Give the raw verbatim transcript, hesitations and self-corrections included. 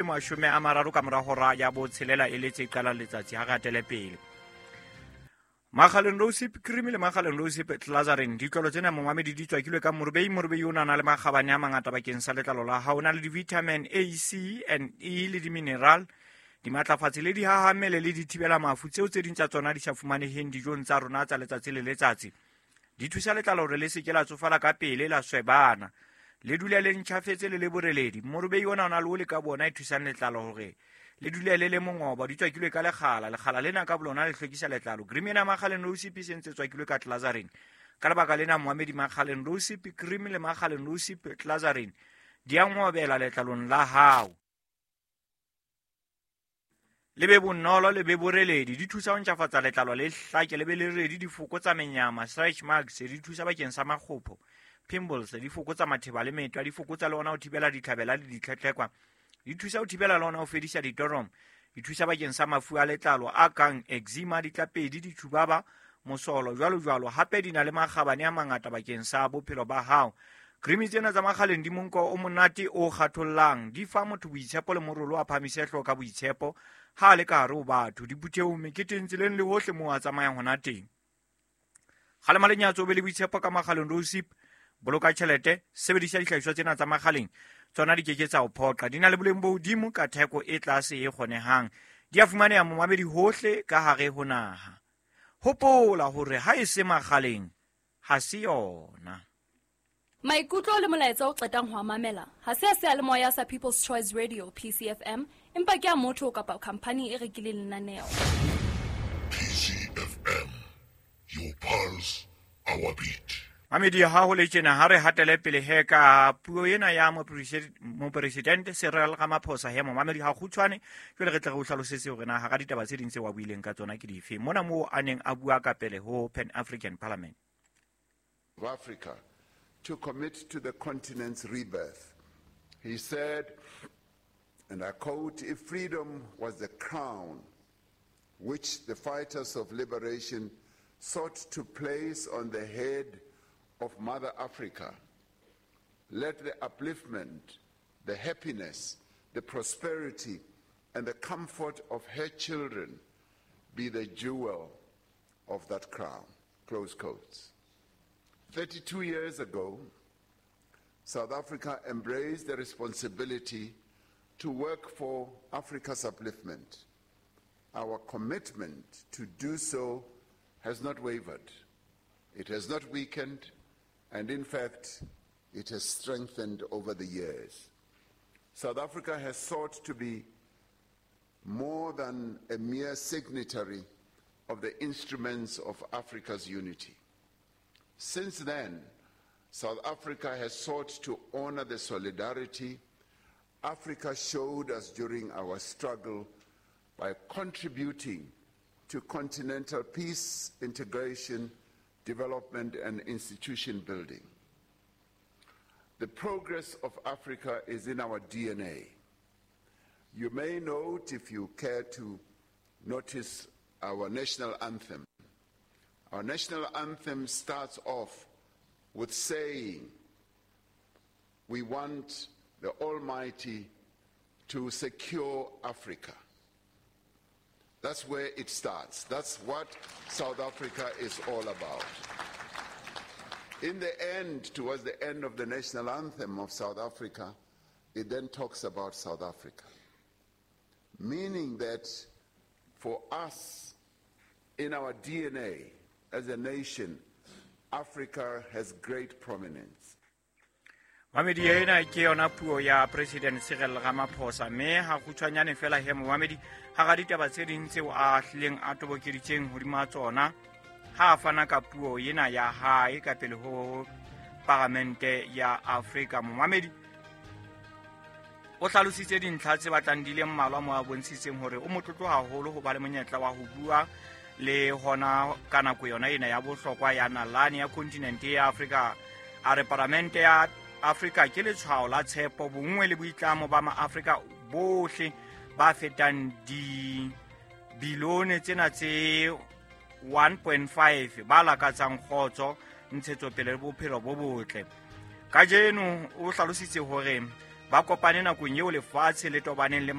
mashome a mararo ka mora hora ya bo tshelela e letse qala letsatsi ha ratele pele. Magalen Rosip Cream le Magalen Rosip Lazarin di tlolo tsena momamedi di tswakilwe ka morbei morbei o na le magabane a mangata bakeng sa letlalo la ha ona le di-vitamin A, C and E le di-mineral di matlafatsi le di hahamele le di thibela mafu tseo tse ding tsa tsona di sa fumaneheng dijong tsa rona tsa letsatsi le letsatsi. Di thusa letlalo hore le se ke la tsofala ka pele la swebana le dula le ntjhafetse le le boreledi. Morbei ona ona le o le ka bona e thusang letlalo hore le dule le le mongoba di tswakilwe ka lekgala lekgala lena ka bolona le hlwekisa letlalo. Cream ena Magalen Rosip e sentse tswakilwe ka Tlazarin ka lebaka lena Mohamedi Magalen Rosip Cream le Magalen Rosip Tlazarin di a ngobela letlalong la hao le be bonolo le be boreledi. Di thusa ho ntjhafatsa letlalo le hlake le be le redi, di fokotsa menyama stretch marks, di thusa bakeng sa makgopo pimples, di fokotsa matheba le metwa, di fokotsa le ona ho thibela ditlhabela le ditlhetlhekwa, di thusa ho thibela le ona ho fedisa ditorom, di thusa bakeng sa mafu a letlalo a kang eczema, ditlapedi, ditjhubaba, mosolo jwalo jwalo. Hape di na le magabane a mangata bakeng sa bophelo ba hao. Cream tsena tsa Magalen di monko o monate o kgathollang, di fa motho boitshepo le morolo a phamise hlooho ka boitshepo ha le ka hare ho batho. Di buteho meketeng tseleng le hohle moo a tsamayang hona teng. Kgalema lenyatso be le boitshepo ka Magalen Rosip, boloka tjhelete, sebedisa dihlahiswa tsena tsa Magalen. Tsona di keke tsa ho phoqa, di na le boleng bo hodimo ka theko e tlase e kgonehang. Di a fumaneha momamedi hohle ka hare ho naha. Hopola hore ha e se Magalen ha se yona. Maikutlo le molaetsa o qetang ho mamela ha se se le moya sa People's Choice Radio P C F M, empa ke a motho kapa company e rekile lenaneo. P C F M, your pulse, our beat. Mamedi ha ho le tjena ha re hatele pele he ka puo ena ya mo president Cyril Ramaphosa he momamedi ha khutshwane jwale re tla go hlalosetse hore na ha ka ditaba tse ding tse wa buileng ka tsona ke dife mona mo aneng a bua ka pele ho Pan African Parliament of Africa to commit to the continent's rebirth. He said, and I quote, "If freedom was the crown which the fighters of liberation sought to place on the head of Mother Africa, let the upliftment, the happiness, the prosperity, and the comfort of her children be the jewel of that crown." Close quotes. thirty-two years ago, South Africa embraced the responsibility to work for Africa's upliftment. Our commitment to do so has not wavered. It has not weakened, and in fact, it has strengthened over the years. South Africa has sought to be more than a mere signatory of the instruments of Africa's unity. Since then, South Africa has sought to honor the solidarity Africa showed us during our struggle by contributing to continental peace, integration, development, and institution building. The progress of Africa is in our D N A. You may note, if you care to notice, our national anthem. Our national anthem starts off with saying, we want the Almighty to secure Africa. That's where it starts. That's what South Africa is all about. In the end, towards the end of the national anthem of South Africa, it then talks about South Africa. Meaning that for us, in our D N A, as a nation, Africa has great prominence. Mamedi ena ke yona puo ya President Cyril Ramaphosa me ha khutshwanyane fela he Mohamedi ha ga ditaba tse ding tseo a hlileng a tobokeditseng hodima tsona ha fana ka puo ena ya hae ka pele ho Parlamente ya Afrika. Mohamedi o hlalositse dintlha tse batlang di le mmalwa mo a bontshitseng hore o motlotlo haholo ho ba le monyetla wa ho bua le hona ka nako yona ena ya bohlokwa ya nalane ya kontinente ya Afrika. A re Parlamente ya Afrika ke le tshwao la tshepo bongwe le boitlamo ba ma-Afrika bohle ba fetang di bilione tsena tse one point five ba lakatsang kgotso ntshetsopele le bophelo bo botle. Ka jeno o hlalositse hore ba kopane nakong eo lefatshe le tobaneng le